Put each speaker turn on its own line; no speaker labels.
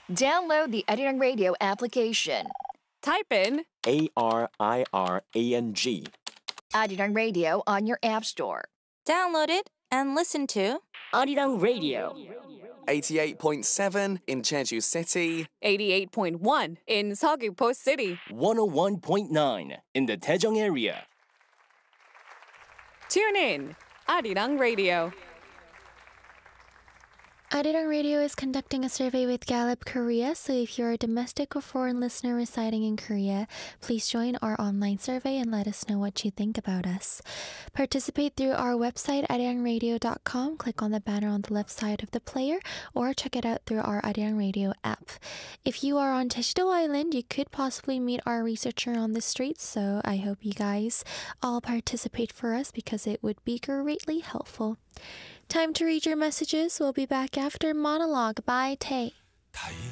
Download the Arirang Radio application.
Type in
ARIRANG.
Arirang Radio on your App Store.
Download it and listen to
Arirang Radio.
88.7 in Jeju City.
88.1 in Seogwipo City.
101.9 in the Daejeong area.
Tune in, Arirang Radio.
Arirang Radio is conducting a survey with Gallup Korea, so if you're a domestic or foreign listener residing in Korea, please join our online survey and let us know what you think about us. Participate through our website, arirangradio.com. Click on the banner on the left side of the player, or check it out through our Arirang Radio app. If you are on Jeju-do Island, you could possibly meet our researcher on the streets, so I hope you guys all participate for us because it would be greatly helpful. Time to read your messages. We'll be back after Monologue by Tae.